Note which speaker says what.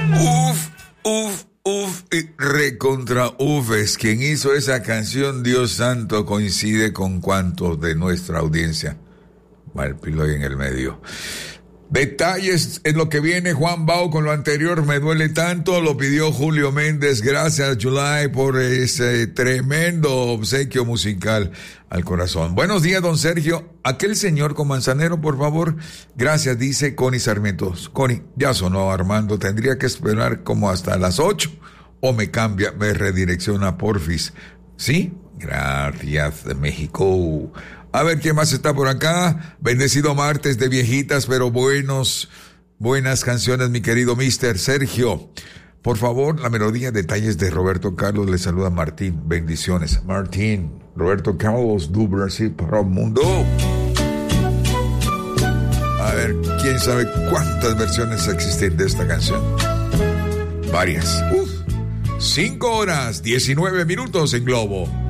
Speaker 1: Recontra Ufes, quien hizo esa canción, Dios santo, coincide con cuantos de nuestra audiencia. Malpiloy en el medio. Detalles en lo que viene Juan Bao con lo anterior, me duele tanto, lo pidió Julio Méndez. Gracias, July, por ese tremendo obsequio musical al corazón. Buenos días, don Sergio. Aquel señor con Manzanero, por favor. Gracias, dice Connie Sarmiento. Connie, ya sonó Armando, tendría que esperar como hasta las 8 o me cambia, me redirecciona porfis. ¿Sí? Gracias, de México. A ver, ¿quién más está por acá? Bendecido martes de viejitas, pero buenas canciones, mi querido Mr. Sergio. Por favor, la melodía, detalles de Roberto Carlos. Le saluda Martín. Bendiciones. Martín, Roberto Carlos, du Brasil para el mundo. A ver, ¿quién sabe cuántas versiones existen de esta canción? Varias. 5 horas, 19 minutos en Globo.